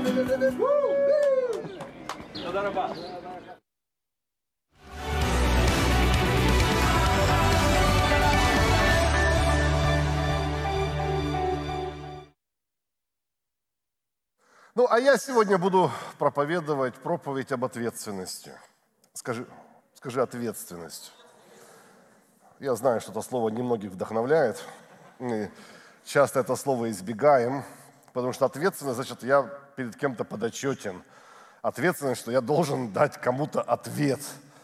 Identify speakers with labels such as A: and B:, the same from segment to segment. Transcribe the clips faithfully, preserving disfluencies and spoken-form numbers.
A: Ну, а я сегодня буду проповедовать проповедь об ответственности. Скажи, скажи ответственность. Я знаю, что это слово немногих вдохновляет. Мы часто это слово избегаем, потому что ответственность, значит, я перед кем-то подотчетен. Ответственность, что я должен дать кому-то ответ.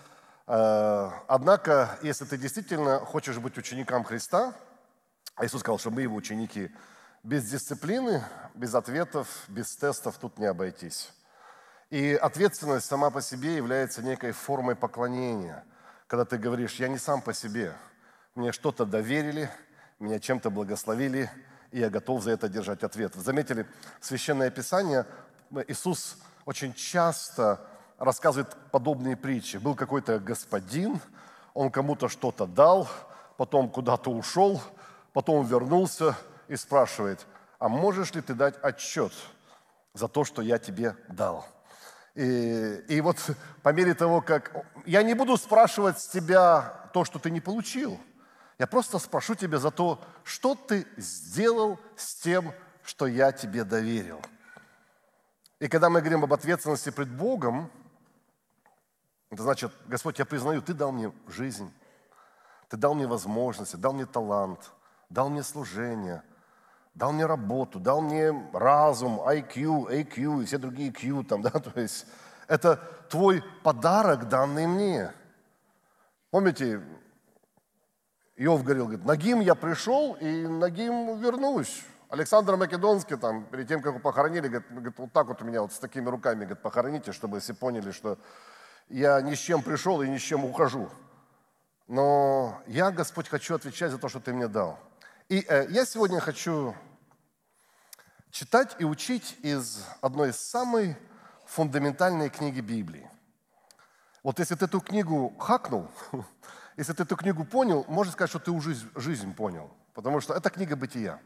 A: Однако, если ты действительно хочешь быть учеником Христа, а Иисус сказал, что мы его ученики, без дисциплины, без ответов, без тестов тут не обойтись. И ответственность сама по себе является некой формой поклонения. Когда ты говоришь, я не сам по себе, мне что-то доверили, меня чем-то благословили, и я готов за это держать ответ. Вы заметили, Священное Писание, Иисус очень часто рассказывает подобные притчи. Был какой-то господин, он кому-то что-то дал, потом куда-то ушел, потом вернулся и спрашивает, а можешь ли ты дать отчет за то, что я тебе дал? И, и вот по мере того, как... Я не буду спрашивать с тебя то, что ты не получил. Я просто спрошу тебя за то, что ты сделал с тем, что я тебе доверил. И когда мы говорим об ответственности пред Богом, это значит, Господь, я признаю, Ты дал мне жизнь, Ты дал мне возможности, дал мне талант, дал мне служение, дал мне работу, дал мне разум, ай кью, эй кью и все другие Q, там, да, то есть это Твой подарок, данный мне. Помните, Иов говорил, говорит, нагим я пришел и нагим вернусь. Александр Македонский, там, перед тем, как его похоронили, говорит, говорит, вот так вот у меня вот с такими руками, говорит, похороните, чтобы все поняли, что я ни с чем пришел и ни с чем ухожу. Но я, Господь, хочу отвечать за то, что Ты мне дал. И э, я сегодня хочу читать и учить из одной из самой фундаментальной книги Библии. Вот если ты эту книгу хакнул, если ты эту книгу понял, можно сказать, что ты уже жизнь понял. Потому что это книга Бытия.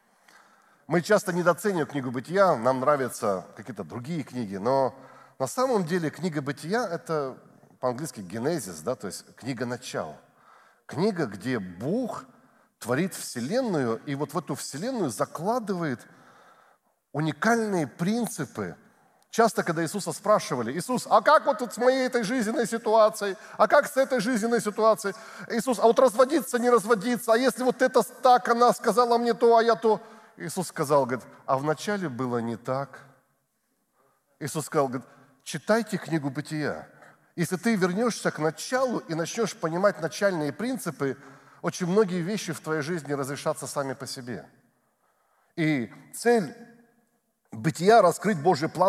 A: Мы часто недооцениваем книгу Бытия, нам нравятся какие-то другие книги, но на самом деле книга Бытия – это по-английски «генезис», да, то есть книга начал. Книга, где Бог творит Вселенную, и вот в эту Вселенную закладывает уникальные принципы. Часто, когда Иисуса спрашивали, Иисус, а как вот тут с моей этой жизненной ситуацией? А как с этой жизненной ситуацией? Иисус, а вот разводиться, не разводиться? А если вот это так, она сказала мне то, а я то? Иисус сказал, говорит, а вначале было не так. Иисус сказал, говорит, читайте книгу Бытия. Если ты вернешься к началу и начнешь понимать начальные принципы, очень многие вещи в твоей жизни разрешатся сами по себе. И цель Бытия – раскрыть Божий план